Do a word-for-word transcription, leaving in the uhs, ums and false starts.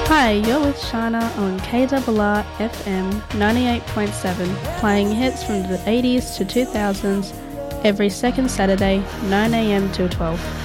Hi, you're with Shana on K R R F M ninety-eight point seven, playing hits from the eighties to two thousands every second Saturday, nine a m till twelve.